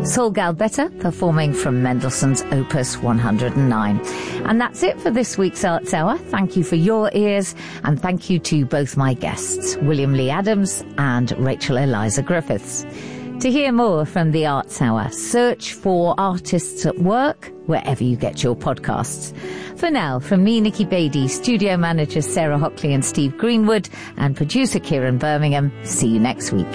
Saul Galbetta performing from Mendelssohn's Opus 109. And that's it for this week's Arts Hour. Thank you for your ears, and thank you to both my guests, William Lee Adams and Rachel Eliza Griffiths. To hear more from the Arts Hour, search for Artists at Work wherever you get your podcasts. For now, from me, Nikki Beattie, studio managers Sarah Hockley and Steve Greenwood, and producer Kieran Birmingham, see you next week.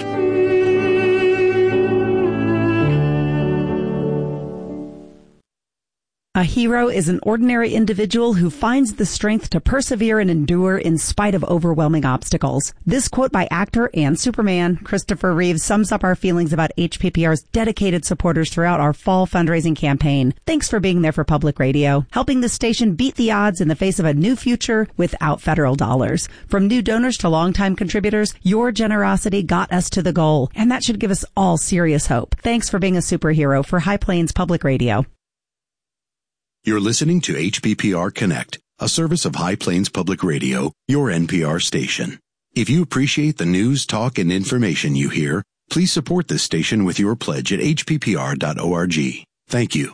A hero is an ordinary individual who finds the strength to persevere and endure in spite of overwhelming obstacles. This quote by actor and Superman Christopher Reeves sums up our feelings about HPPR's dedicated supporters throughout our fall fundraising campaign. Thanks for being there for public radio, helping the station beat the odds in the face of a new future without federal dollars. From new donors to longtime contributors, your generosity got us to the goal, and that should give us all serious hope. Thanks for being a superhero for High Plains Public Radio. You're listening to HPPR Connect, a service of High Plains Public Radio, your NPR station. If you appreciate the news, talk, and information you hear, please support this station with your pledge at hppr.org. Thank you.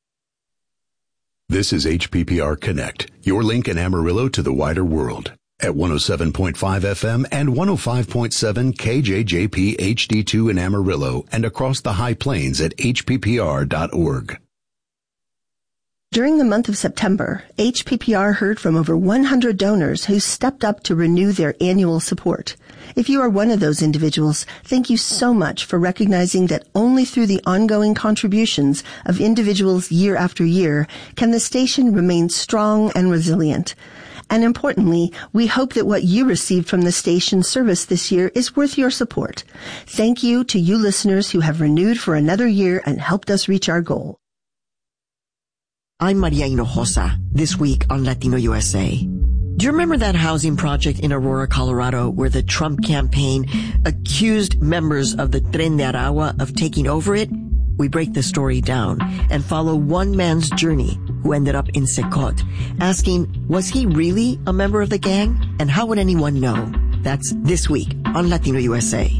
This is HPPR Connect, your link in Amarillo to the wider world. At 107.5 FM and 105.7 KJJP HD2 in Amarillo and across the High Plains at hppr.org. During the month of September, HPPR heard from over 100 donors who stepped up to renew their annual support. If you are one of those individuals, thank you so much for recognizing that only through the ongoing contributions of individuals year after year can the station remain strong and resilient. And importantly, we hope that what you received from the station's service this year is worth your support. Thank you to you listeners who have renewed for another year and helped us reach our goal. I'm Maria Hinojosa, this week on Latino USA. Do you remember that housing project in Aurora, Colorado, where the Trump campaign accused members of the Tren de Aragua of taking over it? We break the story down and follow one man's journey who ended up in Secot, asking, was he really a member of the gang? And how would anyone know? That's this week on Latino USA.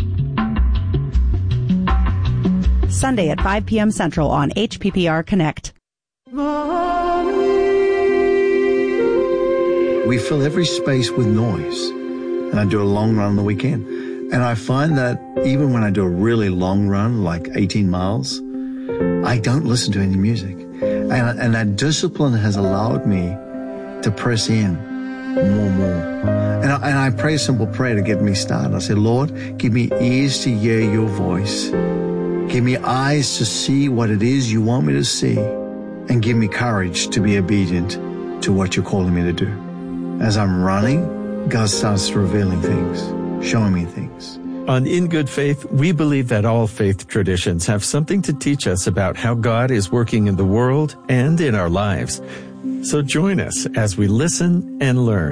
Sunday at 5 p.m. Central on HPPR Connect. We fill every space with noise. And I do a long run on the weekend. And I find that even when I do a really long run, like 18 miles, I don't listen to any music. And that discipline has allowed me to press in more. And I pray a simple prayer to get me started. I say, Lord, give me ears to hear your voice. Give me eyes to see what it is you want me to see. And give me courage to be obedient to what you're calling me to do. As I'm running, God starts revealing things, showing me things. On In Good Faith, we believe that all faith traditions have something to teach us about how God is working in the world and in our lives. So join us as we listen and learn.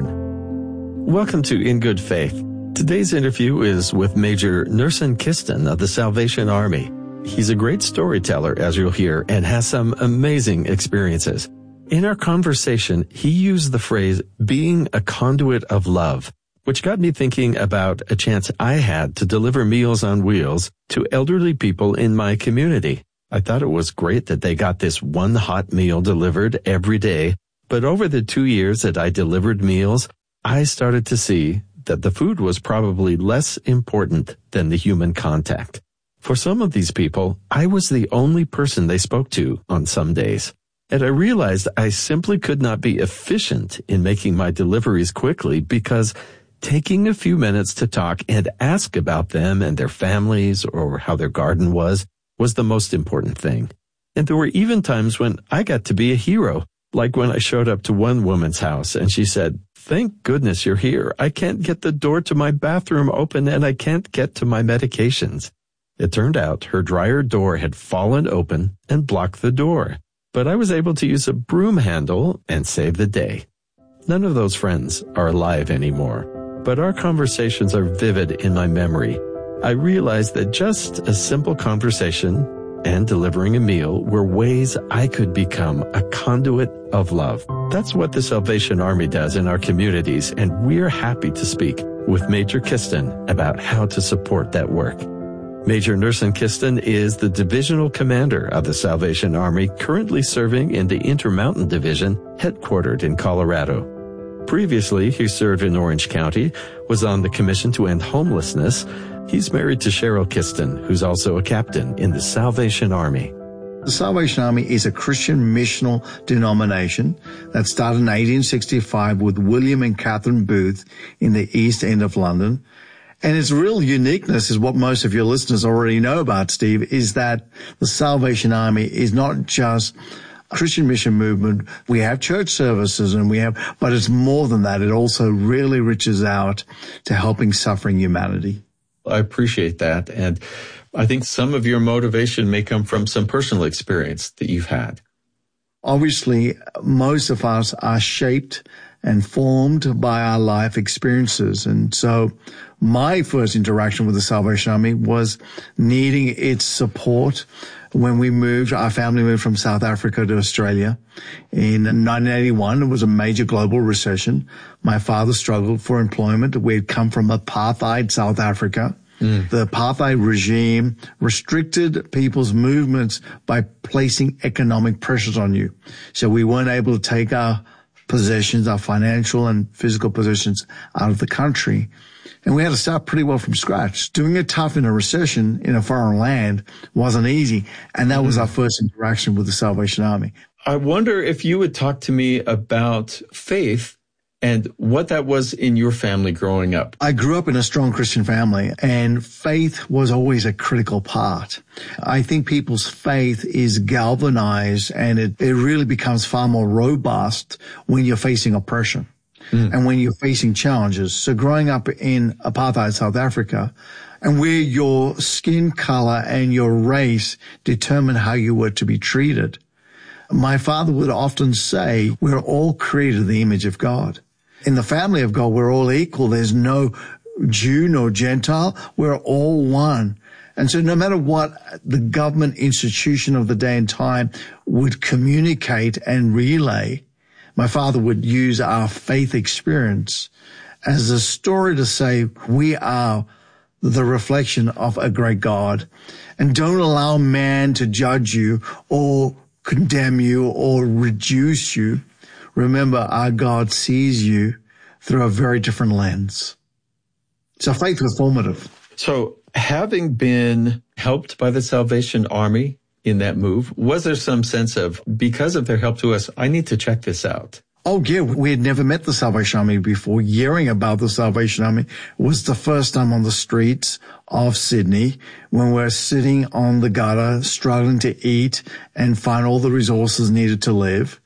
Welcome to In Good Faith. Today's interview is with Major Nerson Kiston of the Salvation Army. He's a great storyteller, as you'll hear, and has some amazing experiences. In our conversation, he used the phrase, being a conduit of love, which got me thinking about a chance I had to deliver Meals on Wheels to elderly people in my community. I thought it was great that they got this one hot meal delivered every day, but over the 2 years that I delivered meals, I started to see that the food was probably less important than the human contact. For some of these people, I was the only person they spoke to on some days. And I realized I simply could not be efficient in making my deliveries quickly because taking a few minutes to talk and ask about them and their families or how their garden was the most important thing. And there were even times when I got to be a hero, like when I showed up to one woman's house and she said, "Thank goodness you're here. I can't get the door to my bathroom open and I can't get to my medications." It turned out her dryer door had fallen open and blocked the door, but I was able to use a broom handle and save the day. None of those friends are alive anymore, but our conversations are vivid in my memory. I realized that just a simple conversation and delivering a meal were ways I could become a conduit of love. That's what the Salvation Army does in our communities, and we're happy to speak with Major Kiston about how to support that work. Major Nerson Kiston is the divisional commander of the Salvation Army, currently serving in the Intermountain Division, headquartered in Colorado. Previously, he served in Orange County, was on the Commission to End Homelessness. He's married to Cheryl Kiston, who's also a captain in the Salvation Army. The Salvation Army is a Christian missional denomination that started in 1865 with William and Catherine Booth in the East End of London. And its real uniqueness is what most of your listeners already know about, Steve, is that the Salvation Army is not just a Christian mission movement. We have church services but it's more than that. It also really reaches out to helping suffering humanity. I appreciate that. And I think some of your motivation may come from some personal experience that you've had. Obviously, most of us are shaped and formed by our life experiences. And so my first interaction with the Salvation Army was needing its support when our family moved from South Africa to Australia. In 1981, it was a major global recession. My father struggled for employment. We had come from apartheid South Africa. The apartheid regime restricted people's movements by placing economic pressures on you. So we weren't able to take our possessions, our financial and physical possessions out of the country. And we had to start pretty well from scratch. Doing it tough in a recession in a foreign land wasn't easy. And that was our first interaction with the Salvation Army. I wonder if you would talk to me about faith and what that was in your family growing up. I grew up in a strong Christian family, and faith was always a critical part. I think people's faith is galvanized, and it really becomes far more robust when you're facing oppression and when you're facing challenges. So growing up in apartheid South Africa, and where your skin color and your race determine how you were to be treated, my father would often say, we're all created in the image of God. In the family of God, we're all equal. There's no Jew nor Gentile. We're all one. And so no matter what the government institution of the day and time would communicate and relay, my father would use our faith experience as a story to say, we are the reflection of a great God. And don't allow man to judge you or condemn you or reduce you. Remember, our God sees you through a very different lens. So faith was formative. So having been helped by the Salvation Army in that move, was there some sense of, because of their help to us, I need to check this out? Oh, yeah. We had never met the Salvation Army before. Hearing about the Salvation Army was the first time on the streets of Sydney when we're sitting on the gutter, struggling to eat and find all the resources needed to live.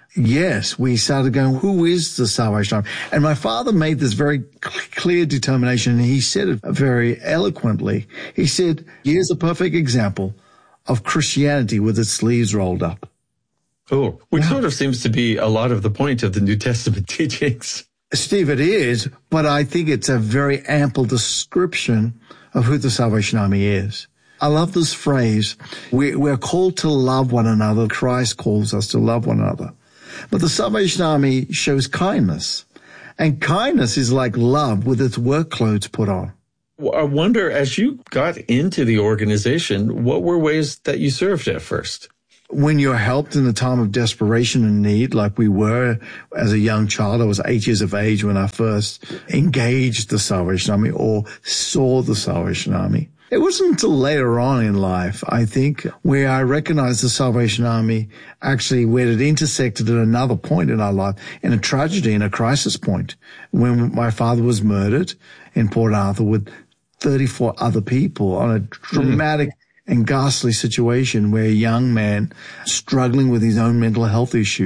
Yes, we started going, who is the Salvation Army? And my father made this very clear determination, and he said it very eloquently. He said, here's a perfect example of Christianity with its sleeves rolled up. Oh, which sort of seems to be a lot of the point of the New Testament teachings. Steve, it is, but I think it's a very ample description of who the Salvation Army is. I love this phrase. We're called to love one another. Christ calls us to love one another. But the Salvation Army shows kindness. And kindness is like love with its work clothes put on. I wonder, as you got into the organization, what were ways that you served at first? When you're helped in a time of desperation and need, like we were as a young child, I was 8 years of age when I first engaged the Salvation Army or saw the Salvation Army. It wasn't until later on in life, I think, where I recognized the Salvation Army actually where it intersected at another point in our life, in a tragedy, in a crisis point, when my father was murdered in Port Arthur with 34 other people on a dramatic and ghastly situation where a young man struggling with his own mental health issues